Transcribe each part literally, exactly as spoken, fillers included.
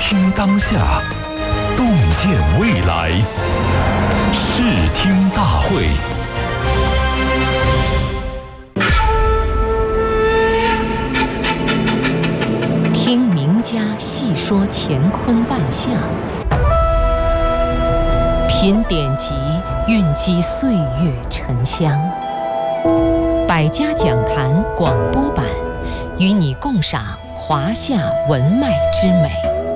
听当下，洞见未来。视听大会。 听名家细说乾坤万象，品典籍蕴积岁月沉香。百家讲坛广播版，与你共赏华夏文脉之美。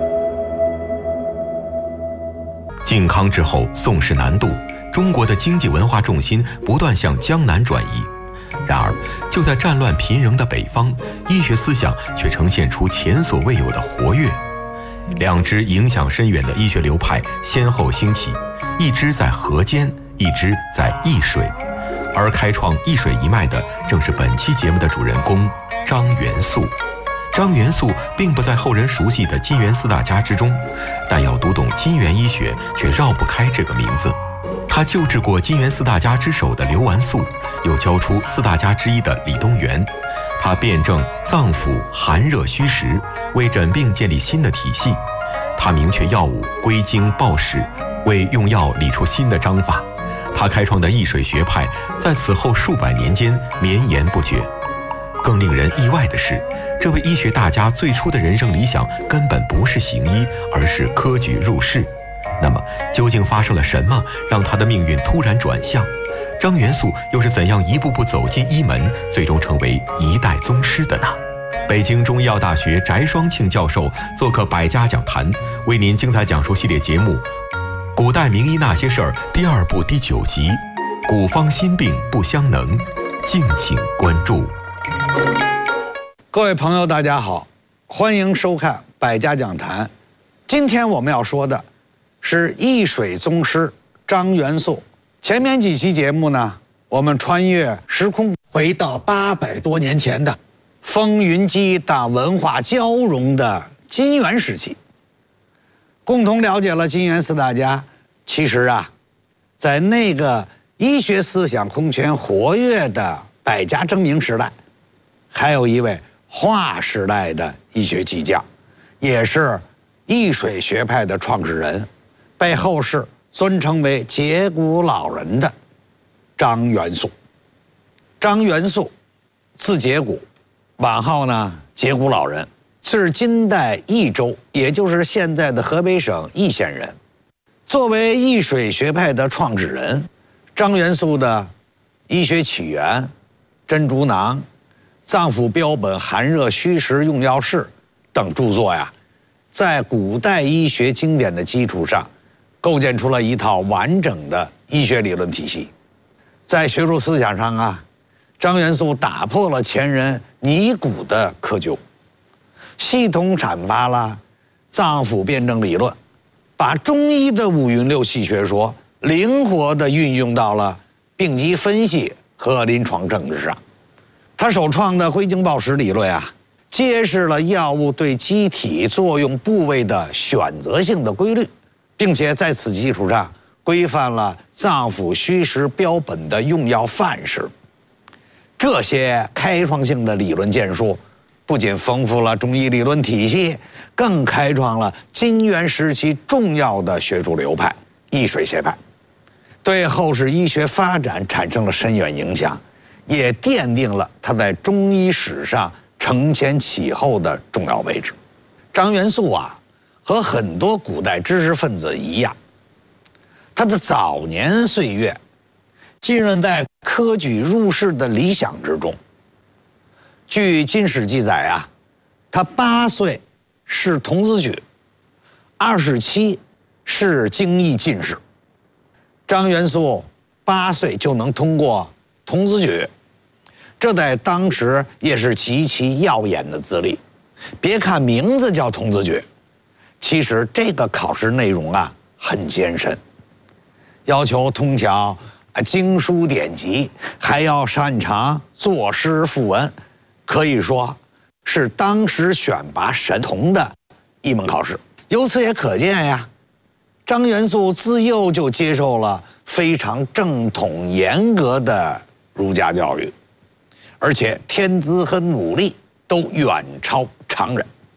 靖康之后，宋室南渡，中国的经济文化重心不断向江南转移。然而，就在战乱频仍的北方，医学思想却呈现出前所未有的活跃。两支影响深远的医学流派先后兴起，一支在河间，一支在易水。而开创易水一脉的，正是本期节目的主人公张元素。张元素并不在后人熟悉的金元四大家之中，但要读懂金元医学，却绕不开这个名字。他救治过金元四大家之首的刘完素，又教出四大家之一的李东垣。他辩证脏腑寒热虚实，为诊病建立新的体系。他明确药物归经报时，为用药理出新的章法。他开创的易水学派，在此后数百年间绵延不绝。更令人意外的是，这位医学大家最初的人生理想根本不是行医，而是科举入仕。那么，究竟发生了什么，让他的命运突然转向？张元素又是怎样一步步走进医门，最终成为一代宗师的呢？北京中医药大学翟双庆教授做客百家讲坛，为您精彩讲述系列节目《古代名医那些事儿》第二部第九集《古方新病不相能》，敬请关注。 各位朋友，大家好，欢迎收看百家讲坛。今天我们要说的是易水宗师张元素。前面几期节目呢，我们穿越时空，回到八百多年前的风云激荡、文化交融的金元时期，共同了解了金元四大家。其实啊，在那个医学思想空前活跃的百家争鸣时代，还有一位划时代的医学巨匠，也是易水学派的创始人，被后世尊称为截骨老人的张元素。张元素字节骨，晚号呢截骨老人，是金代益州，也就是现在的河北省易县人。作为易水学派的创始人，张元素的医学起源、珍珠囊、脏腑标本、寒热虚实用药式等著作呀，在古代医学经典的基础上，构建出了一套完整的医学理论体系。在学术思想上啊，张元素打破了前人拟古的窠臼，系统阐发了脏腑辩证理论，把中医的五运六气学说灵活地运用到了病机分析和临床政治上。他首创的归经报时理论啊，揭示了药物对机体作用部位的选择性的规律，并且在此基础上规范了脏腑虚实标本的用药范式。这些开创性的理论建树，不仅丰富了中医理论体系，更开创了金元时期重要的学术流派易水学派，对后世医学发展产生了深远影响，也奠定了他在中医史上承前启后的重要位置。张元素啊，和很多古代知识分子一样，他的早年岁月浸润在科举入仕的理想之中。据金史记载啊，他八岁是童子举，二十七是经义进士。张元素八岁就能通过童子举，这在当时也是极其耀眼的资历。别看名字叫童子举，其实这个考试内容啊很艰深，要求通晓经书典籍，还要擅长作诗赋文，可以说是当时选拔神童的一门考试。由此也可见呀，张元素自幼就接受了非常正统严格的儒家教育，而且天资和努力都远超常人。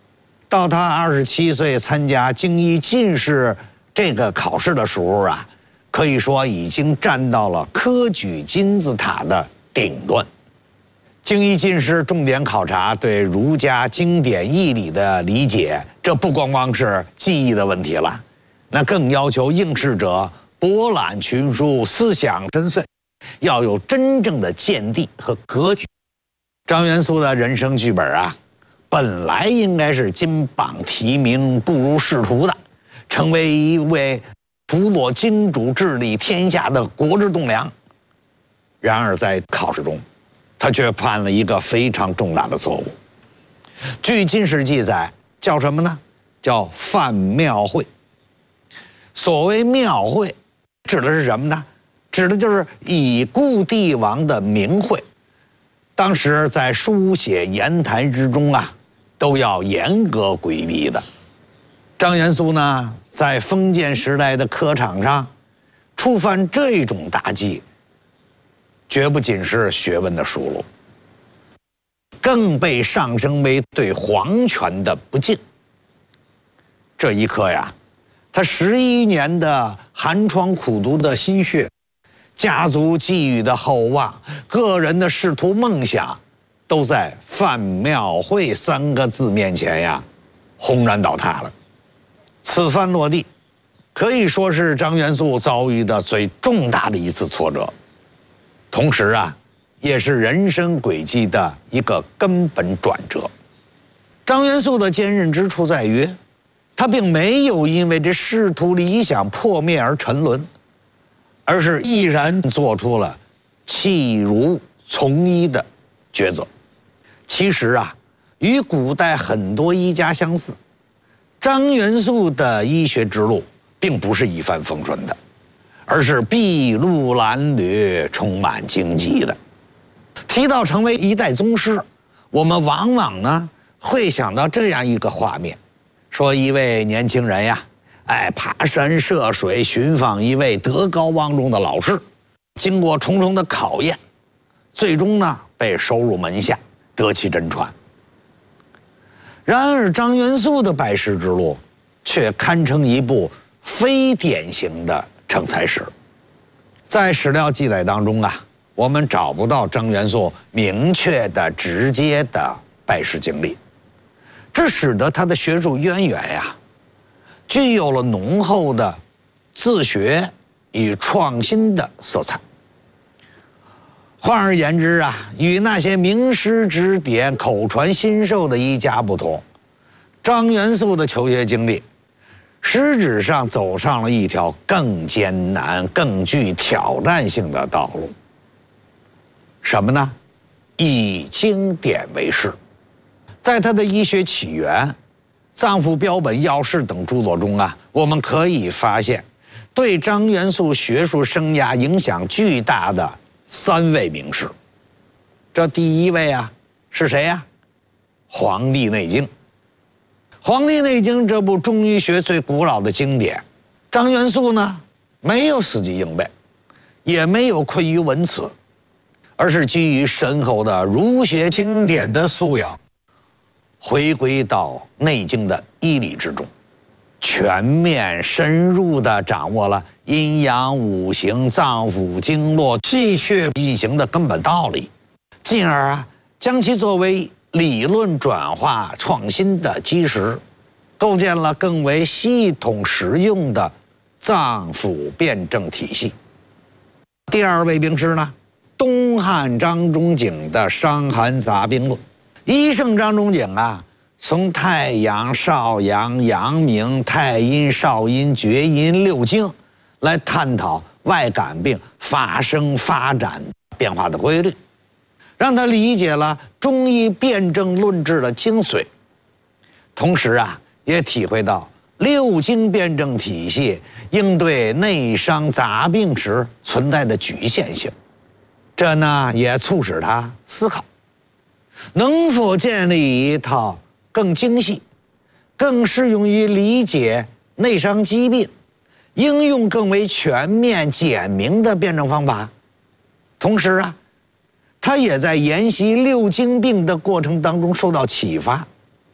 到他二十七岁参加京医进士这个考试的时候啊，可以说已经站到了科举金字塔的顶端。京医进士重点考察对儒家经典义理的理解，这不光光是记忆的问题了，那更要求应试者博览群书，思想深邃，要有真正的见地和格局。张元素的人生剧本啊，本来应该是金榜题名，步入仕途的，成为一位辅佐金主治理天下的国之栋梁。然而在考试中，他却犯了一个非常重大的错误。据金史记载，叫什么呢？叫犯庙会。所谓庙会，指的是什么呢？指的就是已故帝王的名讳。当时在书写言谈之中啊，都要严格规避的。张元素呢，在封建时代的科场上触犯这种大忌，绝不仅是学问的疏漏，更被上升为对皇权的不敬。这一刻呀，他十一年的寒窗苦读的心血，家族寄予的厚望，个人的仕途梦想，都在犯庙会三个字面前呀，轰然倒塌了。此番落地，可以说是张元素遭遇的最重大的一次挫折，同时啊，也是人生轨迹的一个根本转折。张元素的坚韧之处在于，他并没有因为这仕途理想破灭而沉沦，而是毅然做出了弃儒从医的抉择。其实啊，与古代很多医家相似，张元素的医学之路并不是一帆风顺的，而是筚路蓝缕，充满荆棘的。提到成为一代宗师，我们往往呢会想到这样一个画面，说一位年轻人呀，哎，爬山涉水寻访一位德高望重的老师，经过重重的考验，最终呢被收入门下，得其真传。然而张元素的拜师之路却堪称一部非典型的成才史。在史料记载当中啊，我们找不到张元素明确的直接的拜师经历，这使得他的学术渊源呀，具有了浓厚的自学与创新的色彩。换而言之啊，与那些名师指点、口传心授的医家不同，张元素的求学经历实质上走上了一条更艰难、更具挑战性的道路。什么呢？以经典为师。在他的医学起源、脏腑标本要事等著作中啊，我们可以发现对张元素学术生涯影响巨大的三位名士。这第一位啊是谁呀？《黄帝内经》。《黄帝内经》这部中医学最古老的经典，张元素呢没有死记硬背，也没有困于文辞，而是基于深厚的儒学经典的素养，回归到《内经》的医理之中，全面深入地掌握了阴阳五行、脏腑经络、气血运行的根本道理，进而啊将其作为理论转化创新的基石，构建了更为系统实用的脏腑辩证体系。第二位名师呢，东汉张仲景的《伤寒杂病论》。医圣张仲景啊，从太阳、少阳、阳明、太阴、少阴、厥阴六经来探讨外感病发生发展变化的规律，让他理解了中医辩证论治的精髓，同时啊，也体会到六经辩证体系应对内伤杂病时存在的局限性。这呢，也促使他思考，能否建立一套更精细、更适用于理解内伤疾病、应用更为全面简明的辩证方法。同时啊，他也在研习六经病的过程当中受到启发，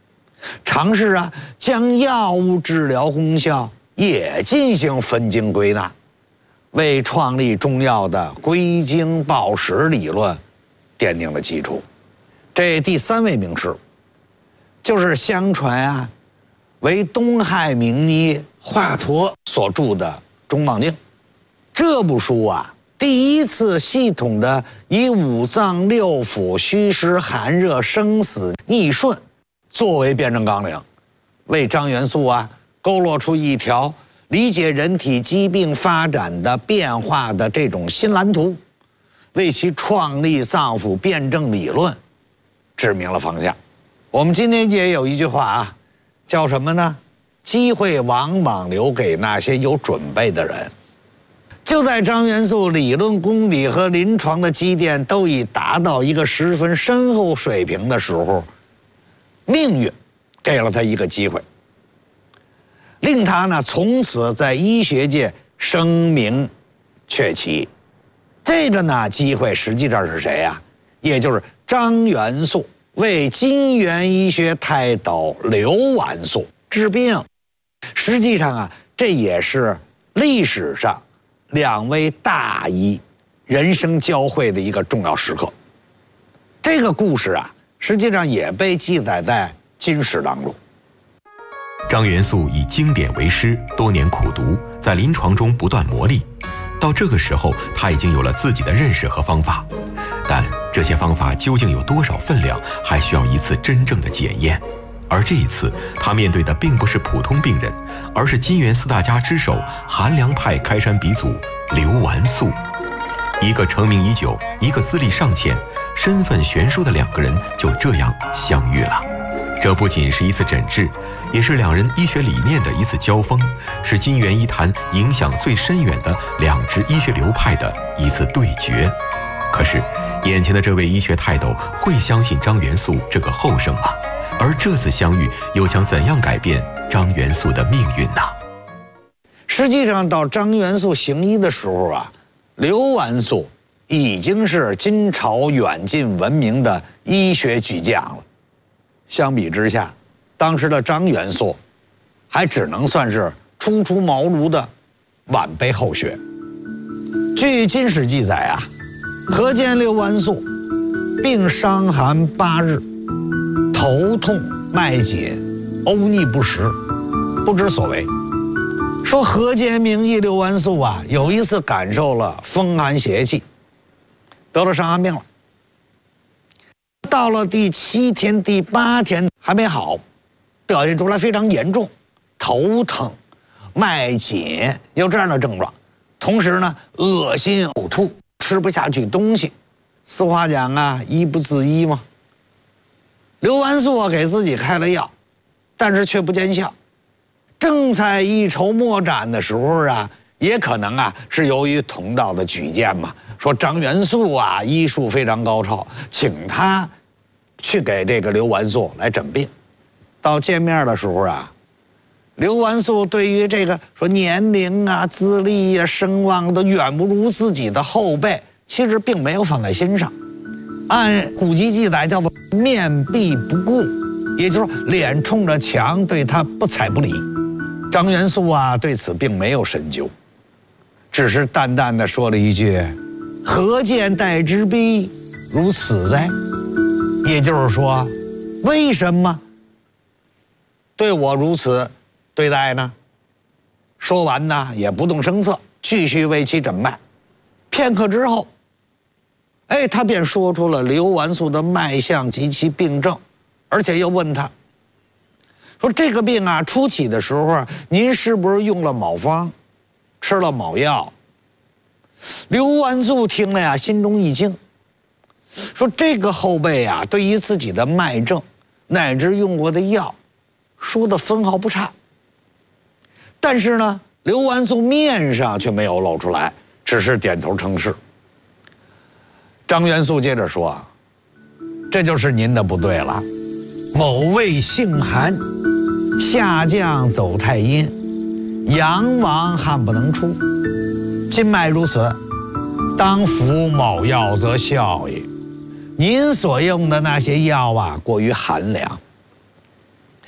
尝试啊将药物治疗功效也进行分经归纳，为创立中药的归经报时理论奠定了基础。这第三位名师，就是相传啊为东汉名医华佗所著的《中望经》。这部书啊，第一次系统的以五脏六腑、虚实寒热、生死逆顺作为辩证纲领，为张元素啊勾勒出一条理解人体疾病发展的变化的这种新蓝图，为其创立脏腑辩证理论指明了方向。我们今天也有一句话啊，叫什么呢？机会往往留给那些有准备的人。就在张元素理论功底和临床的积淀都已达到一个十分深厚水平的时候，命运给了他一个机会，令他呢从此在医学界声名鹊起。这个呢机会实际上是谁呀、啊？也就是张元素为金元医学泰斗刘完素治病。实际上啊，这也是历史上两位大医人生交汇的一个重要时刻。这个故事啊，实际上也被记载在《金史》当中。 张元素以经典为师，多年苦读，在临床中不断磨砺。到这个时候，他已经有了自己的认识和方法，但这些方法究竟有多少分量，还需要一次真正的检验。而这一次，他面对的并不是普通病人，而是金元四大家之首韩梁派开山鼻祖刘完素。一个成名已久，一个资历尚浅，身份悬殊的两个人就这样相遇了。这不仅是一次诊治，也是两人医学理念的一次交锋，是金元医坛影响最深远的两支医学流派的一次对决。可是，眼前的这位医学泰斗会相信张元素这个后生吗？而这次相遇又将怎样改变张元素的命运呢？ 实际上，到张元素行医的时候啊，刘完素已经是金朝远近闻名的医学巨匠了。相比之下，当时的张元素还只能算是初出茅庐的晚辈后学。据《金史》记载啊，何见刘完素病伤寒八日，头痛脉紧，呕逆不食，不知所为。说河间名医刘完素啊，有一次感受了风寒邪气，得了伤寒病了。到了第七天、第八天还没好，表现出来非常严重，头疼、脉紧，有这样的症状。同时呢，恶心、呕吐，吃不下去东西。俗话讲啊，医不自医嘛。刘完素给自己开了药，但是却不见效。正在一筹莫展的时候啊，也可能啊是由于同道的举荐嘛，说张元素啊医术非常高超，请他去给这个刘完素来诊病。到见面的时候啊，刘完素对于这个说年龄啊、资历啊、声望都远不如自己的后辈，其实并没有放在心上。按古籍记载叫做面壁不顾，也就是说脸冲着墙，对他不睬不理。张元素啊对此并没有深究，只是淡淡的说了一句：“何见待之逼如此哉？”也就是说，为什么对我如此对待呢？说完呢，也不动声色，继续为其诊脉。片刻之后，哎，他便说出了刘完素的脉象及其病症，而且又问他说：“这个病啊，初起的时候啊，您是不是用了某方，吃了某药？”刘完素听了呀，心中一惊，说：“这个后辈啊，对于自己的脉症乃至用过的药，说的分毫不差。”但是呢，刘完素面上却没有露出来，只是点头称是。张元素接着说：“这就是您的不对了。某位姓韩，下降走太阴，阳往汉不能出，今脉如此，当服某药则效也。您所用的那些药啊，过于寒凉。”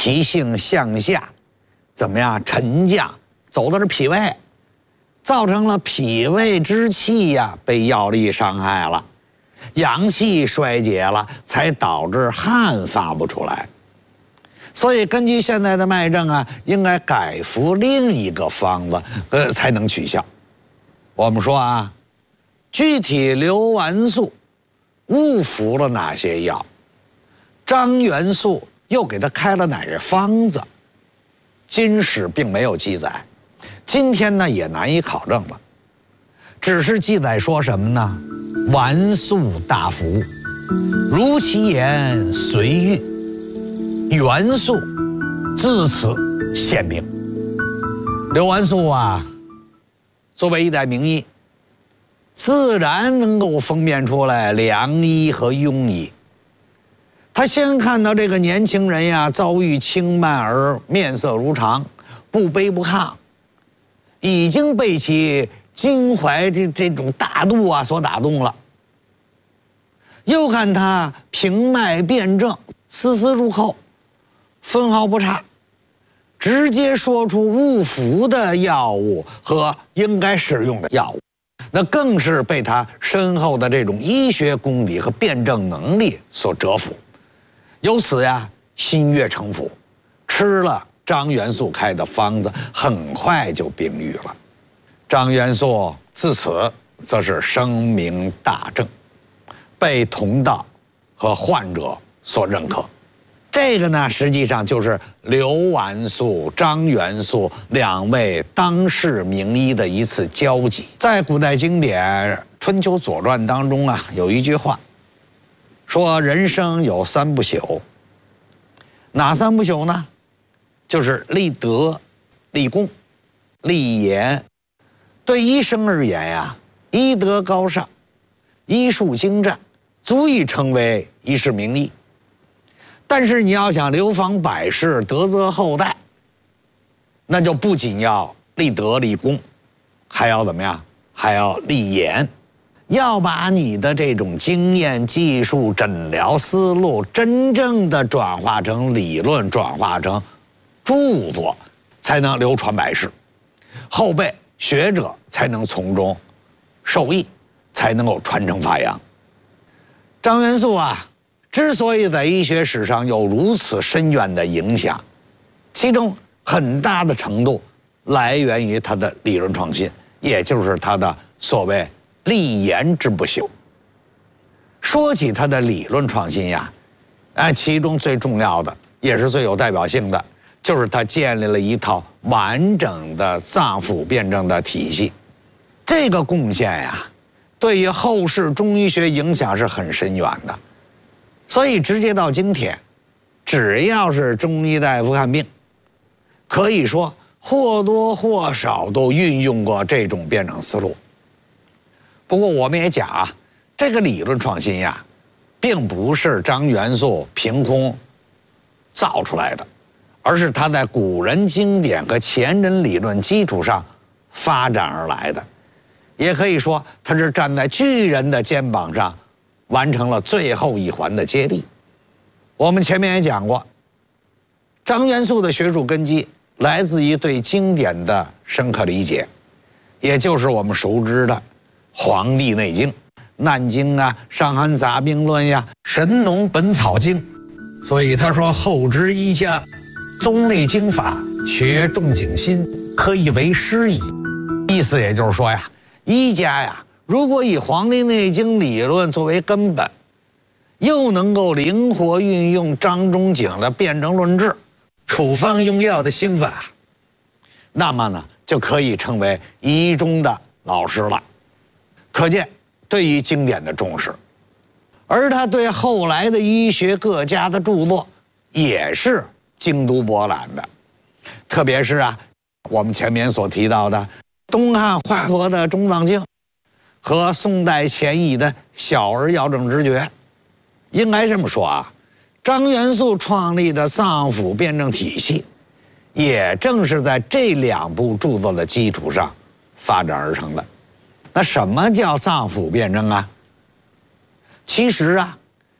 脾性向下，怎么样沉降，走的是脾胃，造成了脾胃之气呀被药力伤害了，阳气衰竭了，才导致汗发不出来。所以根据现在的脉症啊，应该改服另一个方子，呃，才能取效。我们说啊，具体刘完素误服了哪些药，张元素又给他开了哪些方子，金史并没有记载，今天呢也难以考证了。只是记载说什么呢？完素大服，如其言随遇，元素自此现病。刘完素啊，作为一代名医，自然能够分辨出来良医和庸医。他先看到这个年轻人呀，遭遇轻慢而面色如常，不卑不亢，已经被其襟怀这这种大度啊所打动了。又看他平脉辩证，丝丝入扣，分毫不差，直接说出误服的药物和应该使用的药物，那更是被他深厚的这种医学功底和辩证能力所折服。由此呀，心悦诚服，吃了张元素开的方子，很快就病愈了。张元素自此则是声名大振，被同道和患者所认可。这个呢，实际上就是刘完素、张元素两位当世名医的一次交集。在古代经典《春秋左传》当中啊，有一句话说：“人生有三不朽。”哪三不朽呢？就是立德、立功、立言。对医生而言呀，医德高尚，医术精湛，足以成为一世名医。但是你要想流芳百世、德泽后代，那就不仅要立德立功，还要怎么样？还要立言，要把你的这种经验、技术、诊疗思路，真正的转化成理论，转化成著作，才能流传百世，后辈学者才能从中受益，才能够传承发扬。张元素啊，之所以在医学史上有如此深远的影响，其中很大的程度来源于他的理论创新，也就是他的所谓立言之不朽。说起他的理论创新呀，哎，其中最重要的也是最有代表性的，就是他建立了一套完整的脏腑辩证的体系。这个贡献呀，对于后世中医学影响是很深远的。所以直接到今天，只要是中医大夫看病，可以说或多或少都运用过这种辩证思路。不过我们也讲啊，这个理论创新呀，并不是张元素凭空造出来的，而是他在古人经典和前人理论基础上发展而来的。也可以说，他是站在巨人的肩膀上，完成了最后一环的接力。我们前面也讲过，张元素的学术根基来自于对经典的深刻理解，也就是我们熟知的《黄帝内经》、《难经》啊、《伤寒杂病论》呀、《神农本草经》。所以他说：“后之医家，宗内经法，学仲景心，可以为师矣。”意思也就是说呀，医家呀，如果以《黄帝内经》理论作为根本，又能够灵活运用张仲景的辩证论治、处方用药的心法，那么呢，就可以成为医中的老师了。可见对于经典的重视，而他对后来的医学各家的著作也是精读博览的。特别是啊，我们前面所提到的东汉华佗的《中藏经》和宋代钱乙的《小儿药证直诀》，应该这么说啊，张元素创立的脏腑辩证体系，也正是在这两部著作的基础上发展而成的。那什么叫脏腑辩证啊？其实啊，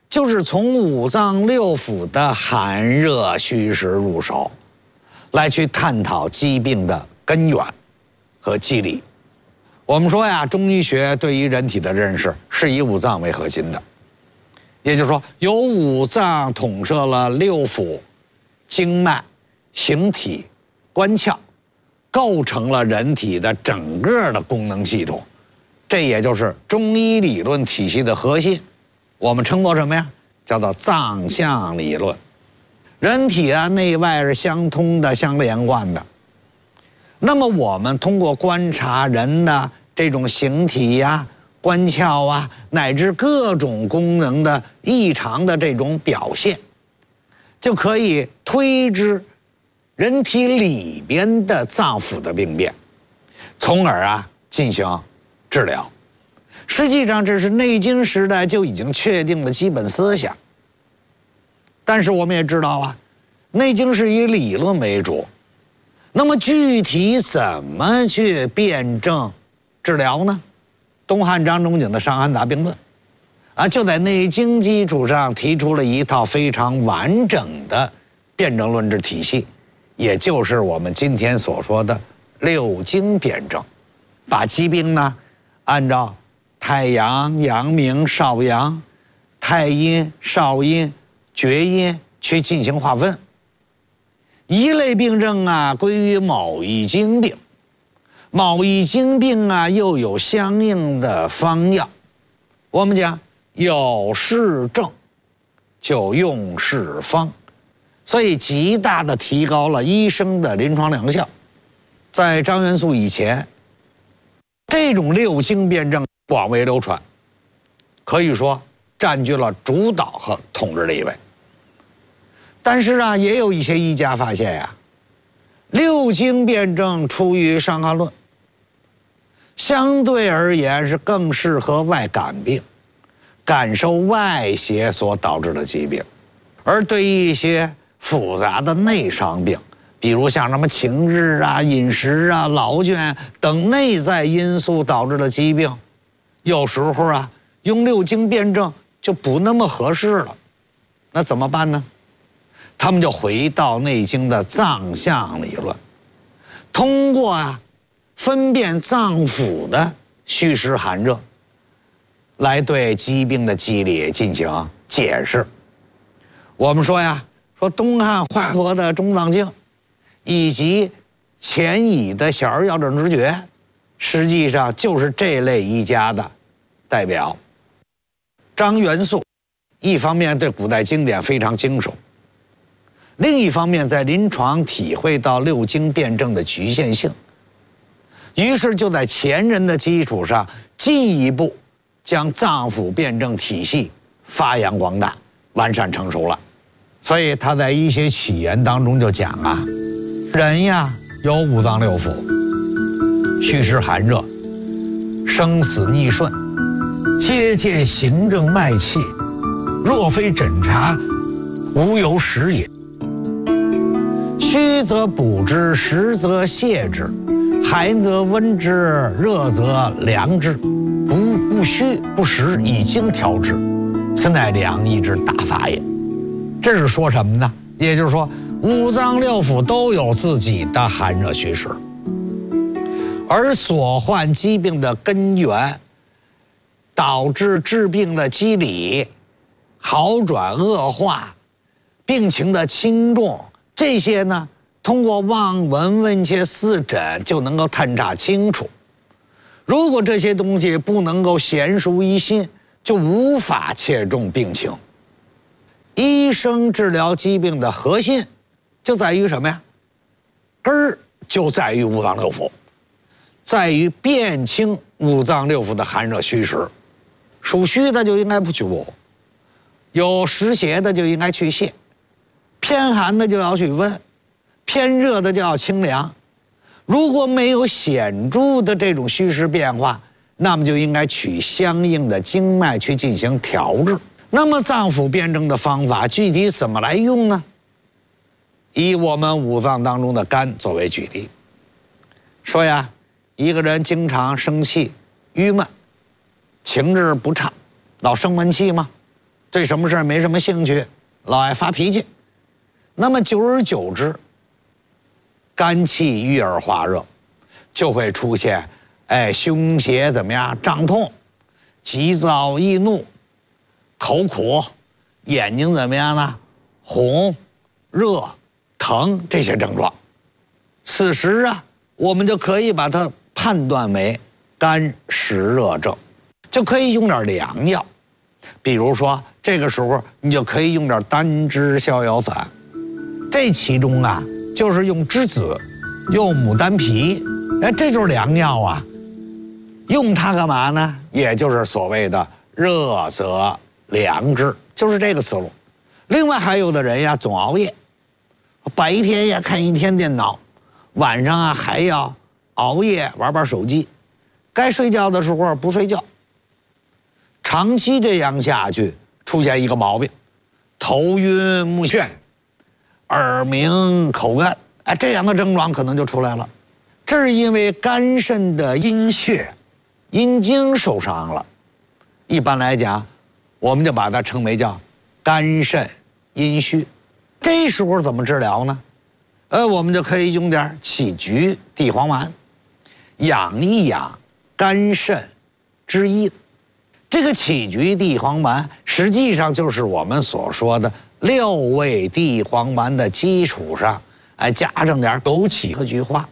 就是从五脏六腑的寒热虚实入手，来去探讨疾病的根源和机理。我们说呀，中医学对于人体的认识是以五脏为核心的，也就是说，由五脏统摄了六腑、经脉、形体、官窍，构成了人体的整个的功能系统。这也就是中医理论体系的核心，我们称作什么呀？叫做脏象理论。人体啊，内外是相通的、相连贯的。那么我们通过观察人的这种形体呀、啊、官窍啊，乃至各种功能的异常的这种表现，就可以推知人体里边的脏腑的病变，从而啊进行治疗。实际上，这是内经时代就已经确定的基本思想。但是我们也知道啊，内经是以理论为主，那么具体怎么去辨证治疗呢？东汉张仲景的《伤寒杂病论》啊，就在内经基础上提出了一套非常完整的辨证论治体系，也就是我们今天所说的六经辨证，把疾病呢按照太阳、阳明、少阳、太阴、少阴、厥阴去进行划分。一类病症啊归于某一经病，某一经病啊又有相应的方药。我们讲有是症就用是方，所以极大的提高了医生的临床疗效。在张元素以前，这种六经辨证广为流传，可以说占据了主导和统治地位。但是啊，也有一些医家发现呀，六经辨证出于《伤寒论》，相对而言是更适合外感病，感受外邪所导致的疾病，而对于一些复杂的内伤病，比如像什么情志啊、饮食啊、劳倦等内在因素导致的疾病，有时候啊，用六经辨证就不那么合适了。那怎么办呢？他们就回到内经的脏象理论，通过啊分辨脏腑的虚实寒热，来对疾病的机理进行解释。我们说呀，说东汉华佗的《中藏经》，以及钱乙的《小儿药证直诀》，实际上就是这类医家的代表。张元素一方面对古代经典非常精熟，另一方面在临床体会到六经辨证的局限性，于是就在前人的基础上进一步将脏腑辨证体系发扬光大、完善成熟了。所以他在医学起源当中就讲啊，人呀有五脏六腑，虚实寒热、生死逆顺，皆见行政脉气，若非诊察，无由识也。虚则补之，实则泻之，寒则温之，热则凉之，不不虚不实，以经调之，此乃两仪之大法也。这是说什么呢？也就是说，五脏六腑都有自己的寒热虚实，而所患疾病的根源，导致治病的机理、好转恶化、病情的轻重，这些呢，通过望闻问切四诊就能够探查清楚。如果这些东西不能够娴熟于心，就无法切中病情。医生治疗疾病的核心就在于什么呀？根儿就在于五脏六腑，在于辨清五脏六腑的寒热虚实。属虚的就应该不去补，有实邪的就应该去泻，偏寒的就要去温，偏热的就要清凉。如果没有显著的这种虚实变化，那么就应该取相应的经脉去进行调治。那么脏腑辨证的方法具体怎么来用呢？以我们五脏当中的肝作为举例，说呀，一个人经常生气、郁闷、情志不畅，老生闷气吗？ 对什么事儿没什么兴趣，老爱发脾气。那么久而久之，肝气郁而化热，就会出现，哎，胸胁怎么样胀痛，急躁易怒，口苦，眼睛怎么样呢？红、热、疼这些症状。此时啊，我们就可以把它判断为肝湿热症，就可以用点凉药。比如说，这个时候你就可以用点丹栀逍遥散。这其中啊，就是用栀子，用牡丹皮，哎，这就是良药啊。用它干嘛呢？也就是所谓的热则凉之，就是这个思路。另外还有的人呀，总熬夜，白天呀看一天电脑，晚上啊还要熬夜玩玩手机，该睡觉的时候不睡觉。长期这样下去，出现一个毛病，头晕目眩，耳鸣口干，哎，这样的症状可能就出来了。这是因为肝肾的阴血、阴经受伤了。一般来讲，我们就把它称为叫肝肾阴虚。这时候怎么治疗呢？呃，我们就可以用点杞菊地黄丸，养一养肝肾之阴。这个杞菊地黄丸实际上就是我们所说的六味地黄丸的基础上，哎，加上点枸杞和菊花，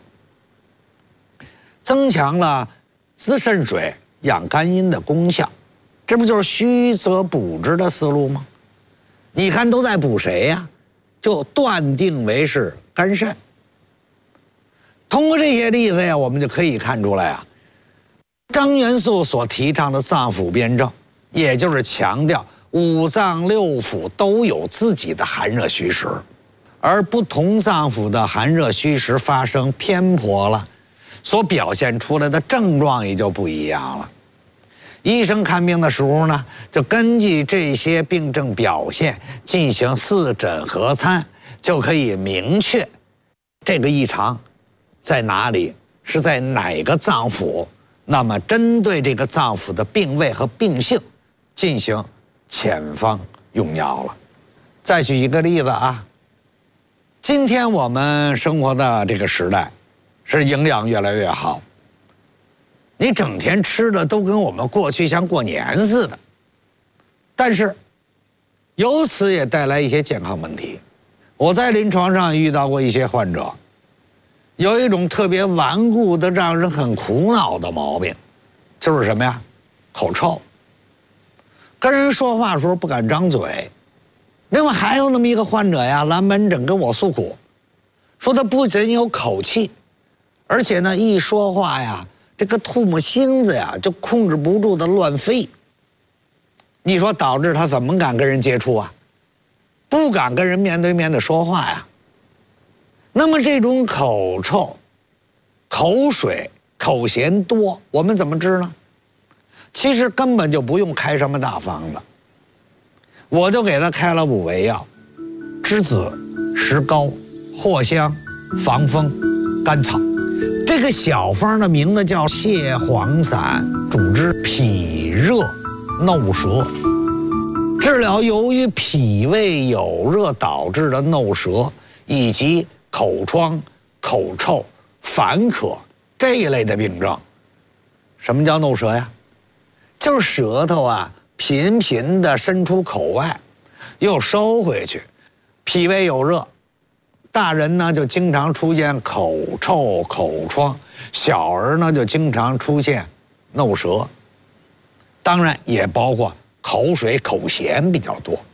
增强了滋肾水、养肝阴的功效。这不就是虚则补之的思路吗？你看都在补谁呀？就断定为是肝肾。通过这些例子呀，我们就可以看出来啊，张元素所提倡的脏腑辩证，也就是强调五脏六腑都有自己的寒热虚实，而不同脏腑的寒热虚实发生偏颇了，所表现出来的症状也就不一样了。医生看病的时候呢，就根据这些病症表现进行四诊合参，就可以明确这个异常在哪里，是在哪个脏腑。那么针对这个脏腑的病位和病性进行遣方用药了。再举一个例子啊，今天我们生活的这个时代是营养越来越好，你整天吃的都跟我们过去像过年似的，但是由此也带来一些健康问题。我在临床上遇到过一些患者，有一种特别顽固的让人很苦恼的毛病，就是什么呀？口臭，跟人说话的时候不敢张嘴。另外还有那么一个患者呀，来门诊跟我诉苦，说他不仅有口气，而且呢一说话呀，这个唾沫星子呀就控制不住的乱飞。你说导致他怎么敢跟人接触啊？不敢跟人面对面的说话呀。那么这种口臭、口水、口涎多，我们怎么治呢？其实根本就不用开什么大方子，我就给他开了五味药：栀子、石膏、藿香、防风、甘草。这个小方的名字叫蟹黄散，主治脾热耨舌，治疗由于脾胃有热导致的耨舌以及口疮、口臭、烦渴这一类的病症。什么叫耨舌呀？就是舌头啊频频的伸出口外，又收回去。脾胃有热，大人呢就经常出现口臭、口疮，小儿呢就经常出现耨舌，当然也包括口水、口涎比较多。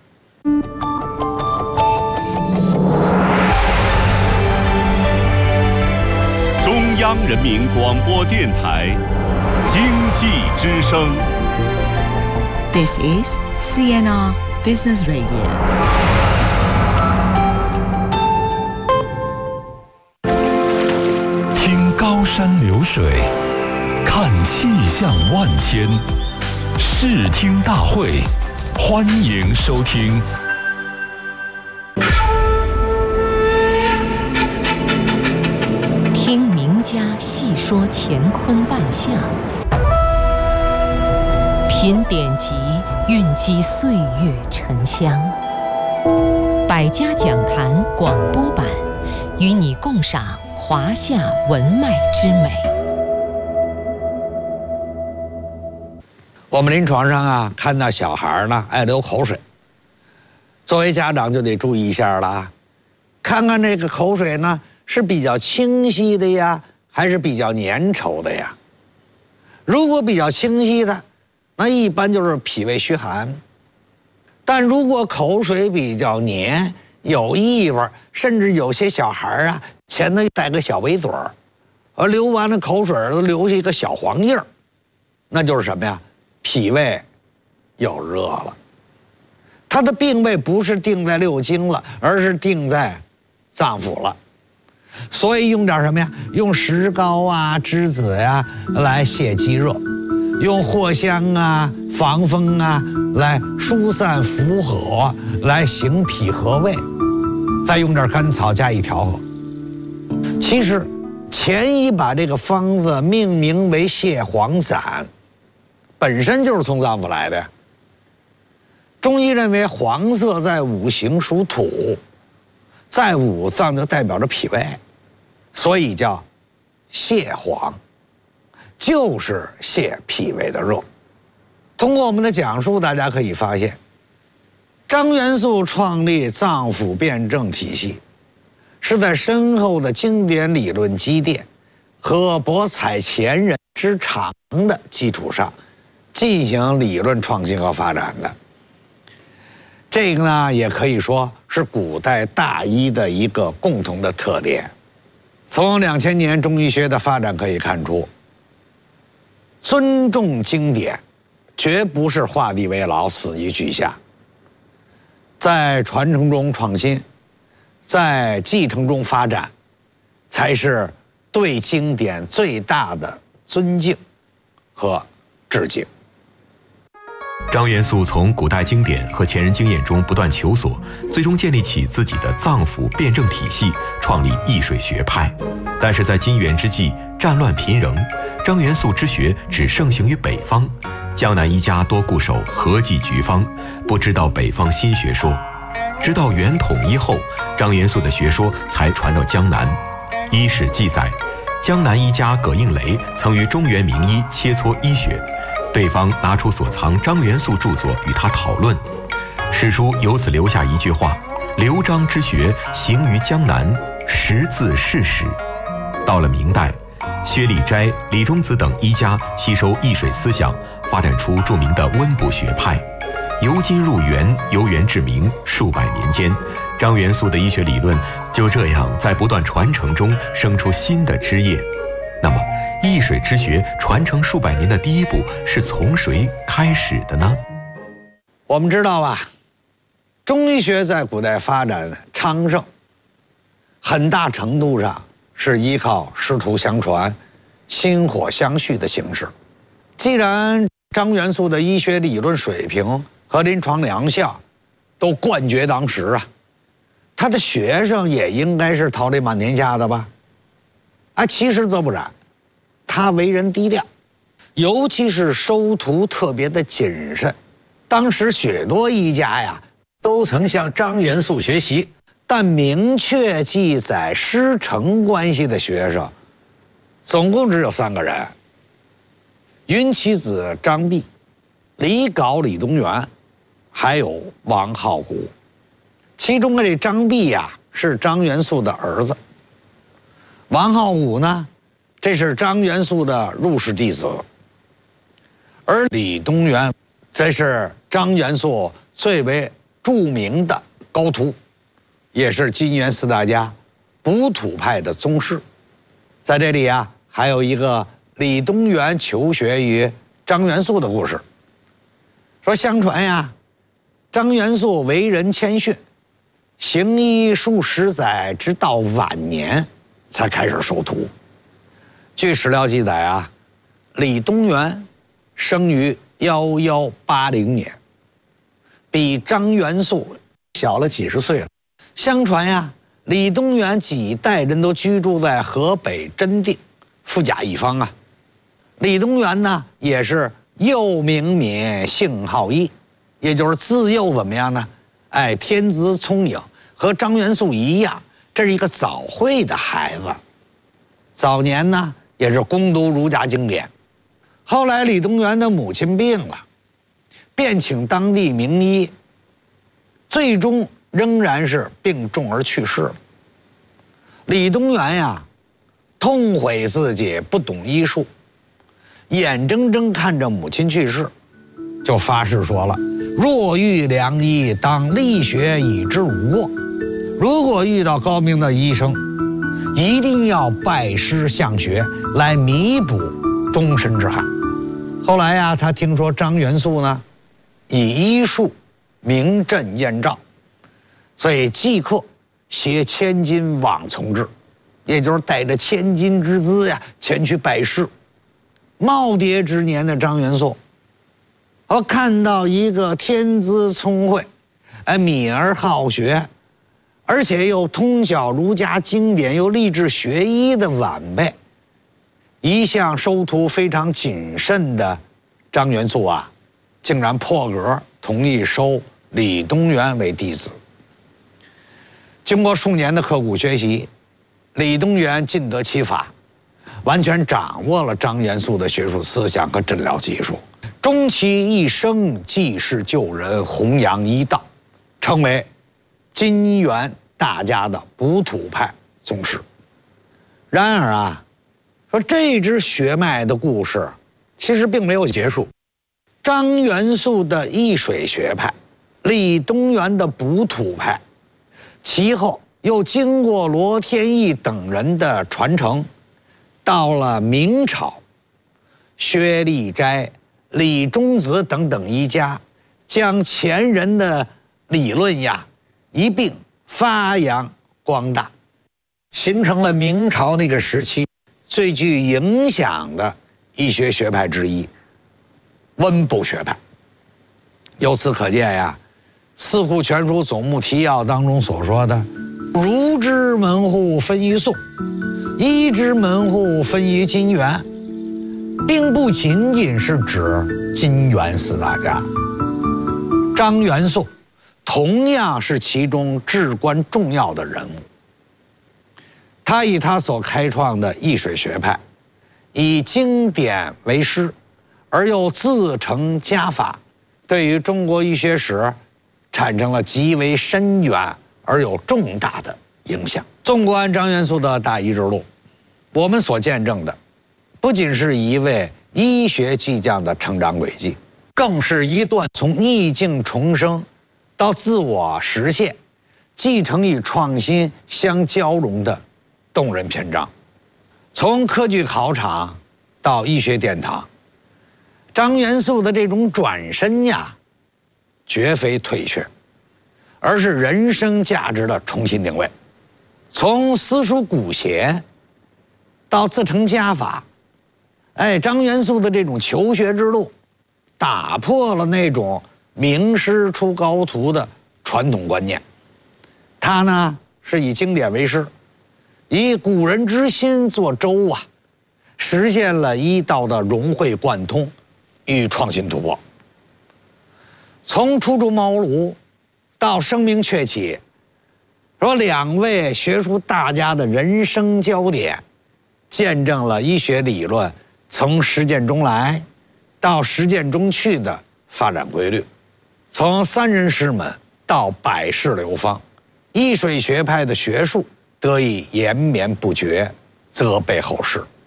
中央人民广播电台经济之声。 This is C N R Business Radio. 听高山流水，看气象万千，视听大会，欢迎收听。 听名家细说乾坤万象，品典籍蕴积岁月沉香。百家讲坛广播版，与你共赏华夏文脉之美。 我们临床上啊，看到小孩呢爱流口水，作为家长就得注意一下了，看看这个口水呢是比较清晰的呀，还是比较粘稠的呀？如果比较清晰的，那一般就是脾胃虚寒；但如果口水比较黏，有异味，甚至有些小孩啊前头带个小围嘴儿，而流完了口水都留下一个小黄印儿，那就是什么呀？脾胃有热了。它的病位不是定在六经了，而是定在脏腑了。所以用点什么呀？用石膏啊、栀子呀、啊、来泻积热，用藿香啊、防风啊来疏散腑火，来行脾和胃，再用点甘草加以调和。其实前一把这个方子命名为泻黄散，本身就是从脏腑来的。中医认为黄色在五行属土，在五脏就代表着脾胃，所以叫泻黄，就是泻脾胃的热。通过我们的讲述，大家可以发现，张元素创立脏腑辩证体系，是在深厚的经典理论积淀和博采前人之长的基础上进行理论创新和发展的。这个呢，也可以说是古代大医的一个共同的特点。从两千年中医学的发展可以看出，尊重经典，绝不是画地为牢、死于句下。在传承中创新，在继承中发展，才是对经典最大的尊敬和致敬。 张元素从古代经典和前人经验中不断求索，最终建立起自己的脏腑辩证体系，创立易水学派。但是在金元之际，战乱频仍，张元素之学只盛行于北方，江南医家多固守合剂局方，不知道北方新学说。直到元统一后，张元素的学说才传到江南。医史记载，江南医家葛应雷曾与中原名医切磋医学，对方拿出所藏张元素著作与他讨论，史书由此留下一句话：刘张之学行于江南，识字是史。到了明代，薛礼斋、李中子等医家吸收易水思想，发展出著名的温补学派，由今入元，由元至明，数百年间，张元素的医学理论就这样在不断传承中生出新的枝叶。那么易水之学传承数百年的第一步是从谁开始的呢？ 我们知道啊，中医学在古代发展昌盛，很大程度上是依靠师徒相传、薪火相续的形式。既然张元素的医学理论水平和临床疗效都冠绝当时啊，他的学生也应该是桃李满天下的吧？啊，其实则不然，他为人低调，尤其是收徒特别的谨慎。当时许多医家呀都曾向张元素学习，但明确记载师承关系的学生总共只有三个人：云其子张弼、李杲李东垣，还有王浩古。其中的这张弼呀是张元素的儿子，王浩古呢，这是张元素的入室弟子，而李东垣则是张元素最为著名的高徒，也是金元四大家补土派的宗师。在这里啊，还有一个李东垣求学于张元素的故事。说相传呀，张元素为人谦逊，行医数十载，直到晚年才开始收徒。据史料记载啊，李东垣生于一一八零年，比张元素小了几十岁了。相传呀，李东垣几代人都居住在河北真定，富甲一方啊。李东垣呢，也是又名敏，性好医， 也就是自幼怎么样呢？哎，天资聪颖，和张元素一样，这是一个早慧的孩子。早年呢，也是攻读儒家经典。后来李东垣的母亲病了，便请当地名医，最终仍然是病重而去世了。李东垣呀，痛悔自己不懂医术，眼睁睁看着母亲去世，就发誓说了：若遇良医，当力学以之无过。如果遇到高明的医生，一定要拜师向学，来弥补终身之憾。后来呀，他听说张元素呢，以医术名震燕赵，所以即刻携千金往从之，也就是带着千金之资呀，前去拜师。耄耋之年的张元素，我看到一个天资聪慧，哎，敏而好学，而且又通晓儒家经典，又立志学医的晚辈，一向收徒非常谨慎的张元素啊，竟然破格同意收李东垣为弟子。经过数年的刻苦学习，李东垣尽得其法，完全掌握了张元素的学术思想和诊疗技术，终其一生济世救人，弘扬医道，成为金元大家的补土派宗师。然而啊，说这支血脉的故事其实并没有结束。张元素的易水学派，李东垣的补土派，其后又经过罗天益等人的传承，到了明朝，薛立斋、李中子等等一家，将前人的理论呀一并发扬光大，形成了明朝那个时期最具影响的医学学派之一——温补学派。由此可见呀，《四库全书总目提要》当中所说的“儒之门户分于宋，医之门户分于金元”，并不仅仅是指金元四大家。张元素同样是其中至关重要的人物。他以他所开创的易水学派，以经典为师，而又自成家法，对于中国医学史产生了极为深远而有重大的影响。纵观张元素的大医之路，我们所见证的不仅是一位医学巨匠的成长轨迹，更是一段从逆境重生到自我实现、继承与创新相交融的动人篇章。从科举考场到医学殿堂，张元素的这种转身呀，绝非退却，而是人生价值的重新定位。从私塾古贤到自成家法，哎，张元素的这种求学之路，打破了那种名师出高徒的传统观念。他呢，是以经典为师，以古人之心做舟啊，实现了医道的融会贯通与创新突破。从初出茅庐到声名鹊起，说两位学术大家的人生焦点，见证了医学理论从实践中来到实践中去的发展规律。从三人师门到百世流芳，易水学派的学术得以延绵不绝，责备后世。